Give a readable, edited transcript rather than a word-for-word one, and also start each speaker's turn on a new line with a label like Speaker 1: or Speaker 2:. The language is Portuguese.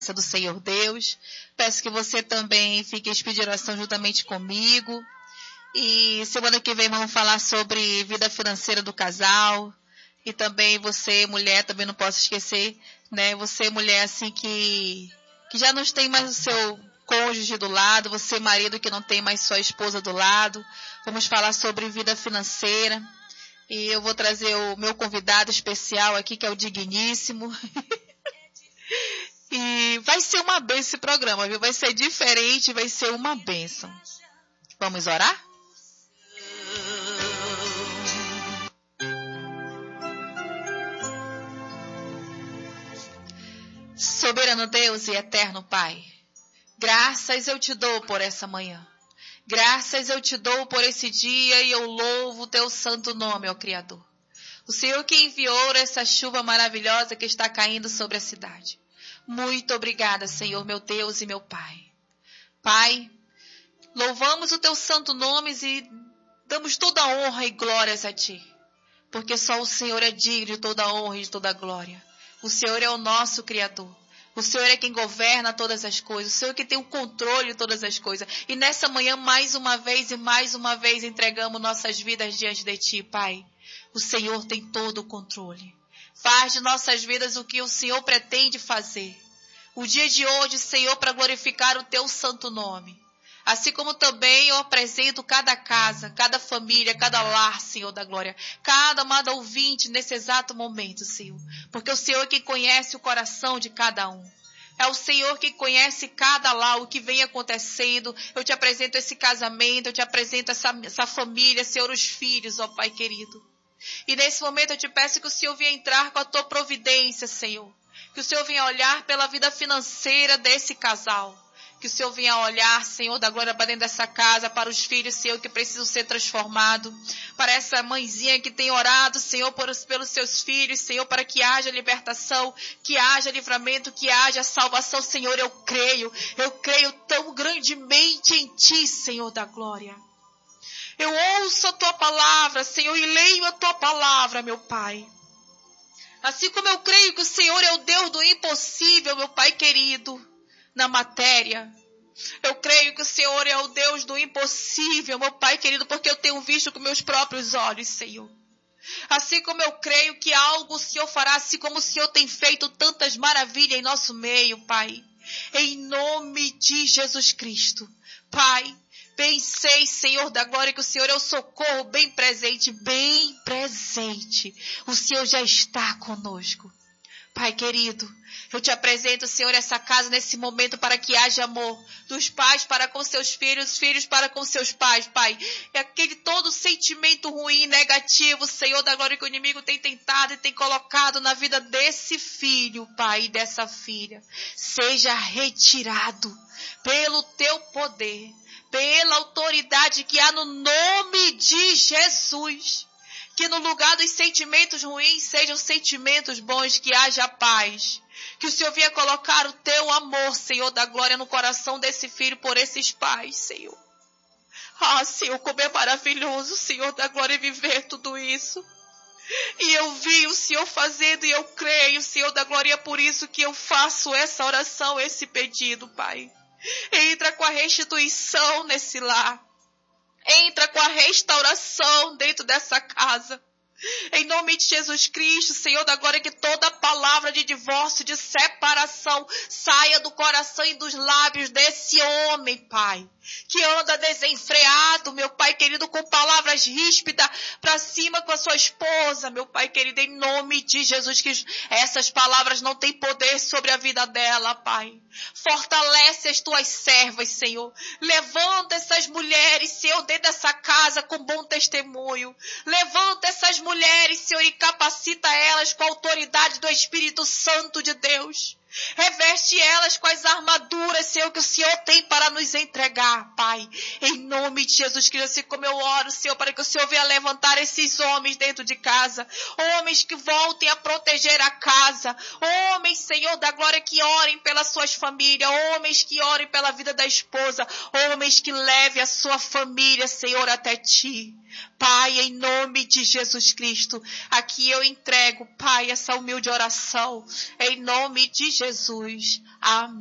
Speaker 1: do Senhor Deus. Peço que você também fique em espírito de oração juntamente comigo. E semana que vem vamos falar sobre vida financeira do casal. E também você, mulher, também não posso esquecer, né? Você, mulher, assim, que já não tem mais o seu cônjuge do lado, você, marido, que não tem mais sua esposa do lado. Vamos falar sobre vida financeira. E eu vou trazer o meu convidado especial aqui, que é o Digníssimo. E vai ser uma bênção esse programa, viu? Vai ser diferente, vai ser uma bênção. Vamos orar? Soberano Deus e eterno Pai, graças eu te dou por essa manhã. Graças eu te dou por esse dia e eu louvo o teu santo nome, ó Criador. O Senhor que enviou essa chuva maravilhosa que está caindo sobre a cidade. Muito obrigada, Senhor, meu Deus e meu Pai. Pai, louvamos o teu santo nome e damos toda a honra e glórias a ti. Porque só o Senhor é digno de toda a honra e de toda a glória. O Senhor é o nosso Criador. O Senhor é quem governa todas as coisas. O Senhor é quem tem o controle de todas as coisas. E nessa manhã, mais uma vez, entregamos nossas vidas diante de ti, Pai. O Senhor tem todo o controle. Faz de nossas vidas o que o Senhor pretende fazer. O dia de hoje, Senhor, para glorificar o teu santo nome. Assim como também eu apresento cada casa, cada família, cada lar, Senhor da glória. Cada amado ouvinte nesse exato momento, Senhor. Porque o Senhor é quem conhece o coração de cada um. É o Senhor que conhece cada lá, o que vem acontecendo. Eu te apresento esse casamento, eu te apresento essa família, Senhor, os filhos, ó Pai querido. E nesse momento eu te peço que o Senhor venha entrar com a tua providência, Senhor. Que o Senhor venha olhar pela vida financeira desse casal. Que o Senhor venha olhar, Senhor, da glória para dentro dessa casa, para os filhos, Senhor, que precisam ser transformados. Para essa mãezinha que tem orado, Senhor, pelos seus filhos, Senhor, para que haja libertação, que haja livramento, que haja salvação, Senhor. Eu creio tão grandemente em Ti, Senhor da glória. Eu ouço a Tua palavra, Senhor, e leio a Tua palavra, meu Pai. Assim como eu creio que o Senhor é o Deus do impossível, meu Pai querido, na matéria. Eu creio que o Senhor é o Deus do impossível, meu Pai querido, porque eu tenho visto com meus próprios olhos, Senhor. Assim como eu creio que algo o Senhor fará, assim como o Senhor tem feito tantas maravilhas em nosso meio, Pai. Em nome de Jesus Cristo. Pai, bem sei, Senhor da glória, que o Senhor é o socorro bem presente, bem presente. O Senhor já está conosco. Pai querido, eu te apresento, Senhor, essa casa nesse momento para que haja amor dos pais para com seus filhos, filhos para com seus pais, Pai. E aquele todo sentimento ruim, negativo, Senhor da glória, que o inimigo tem tentado e tem colocado na vida desse filho, Pai, e dessa filha, seja retirado pelo teu poder, pela autoridade que há no nome de Jesus. Que no lugar dos sentimentos ruins sejam sentimentos bons, que haja paz. Que o Senhor venha colocar o teu amor, Senhor da glória, no coração desse filho por esses pais, Senhor. Ah, Senhor, como é maravilhoso, Senhor da glória, viver tudo isso. E eu vi o Senhor fazendo e eu creio, Senhor da glória, é por isso que eu faço essa oração, esse pedido, Pai. Entra com a restituição nesse lar. Entra com a restauração dentro dessa casa. Em nome de Jesus Cristo, Senhor da glória, que toda palavra de divórcio, de separação, saia do coração e dos lábios desse homem, Pai. Que anda desenfreado, meu Pai querido, com palavras ríspidas para cima com a sua esposa, meu Pai querido, em nome de Jesus Cristo. Essas palavras não têm poder sobre a vida dela, Pai. Fortalece as tuas servas, Senhor. Levanta essas mulheres, Senhor, dentro dessa casa com bom testemunho. Levanta essas mulheres, Senhor, e capacita elas com a autoridade do Espírito Santo de Deus. Reveste elas com as armaduras, Senhor, que o Senhor tem para nos entregar, Pai. Em nome de Jesus Cristo, assim como eu oro, Senhor, para que o Senhor venha levantar esses homens dentro de casa. Homens que voltem a proteger a casa. Homens, Senhor, da glória, que orem pelas suas famílias. Homens que orem pela vida da esposa. Homens que levem a sua família, Senhor, até Ti. Pai, em nome de Jesus Cristo, aqui eu entrego, Pai, essa humilde oração. Em nome de Jesus. Amém.